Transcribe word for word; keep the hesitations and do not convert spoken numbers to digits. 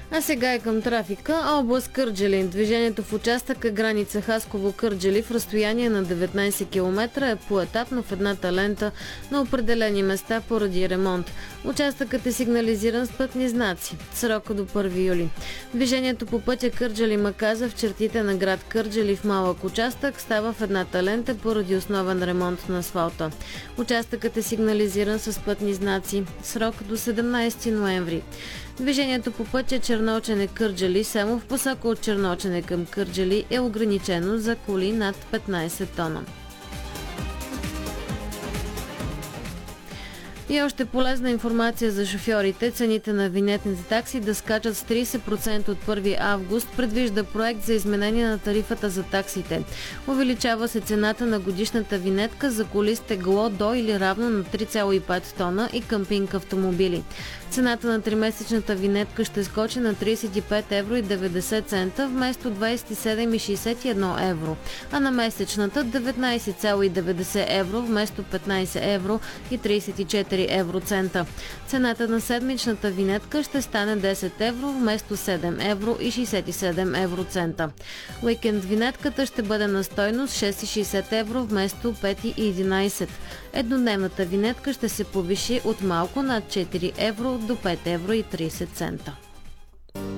А сега е към трафика. Област Кърджали. Движението в участъка граница Хасково-Кърджали в разстояние на деветнайсет километра е поетапно в едната лента на определени места поради ремонт. Участъкът е сигнализиран с пътни знаци. Срока до първи юли. Движението по пътя Кърджали-Маказа в чертите на град Кърджали в малък участък става в едната лента поради основен ремонт на асфалта. Участъкът е сигнализиран с пътни знаци. Срок до седемнайсети ноември. Движението по пътя Черноочене-Кърджали само в посока от Черноочене към Кърджали е ограничено за коли над петнайсет тона. И още полезна информация за шофьорите. Цените на винетните такси да скачат с трийсет процента от първи август предвижда проект за изменение на тарифата за таксите. Увеличава се цената на годишната винетка за коли с тегло до или равно на три цяло и пет тона и къмпинг автомобили. Цената на тримесечната винетка ще скочи на трийсет и пет евро и деветдесет цента вместо двайсет и седем евро и шейсет и едно евро, а на месечната деветнайсет цяло и деветдесет евро вместо петнайсет евро и трийсет и четири евроцента. Цената на седмичната винетка ще стане десет евро вместо седем евро и шейсет и седем евроцента. Уикенд винетката ще бъде на стойност шест и шейсет евро вместо пет и единайсет. Еднодневната винетка ще се повиши от малко над четири евро до пет евро и трийсет цента.